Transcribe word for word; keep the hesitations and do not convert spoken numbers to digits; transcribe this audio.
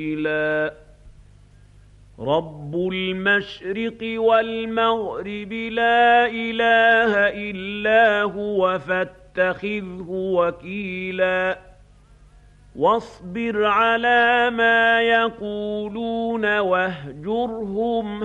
رب المشرق والمغرب لا إله إلا هو فاتخذه وكيلا واصبر على ما يقولون واهجرهم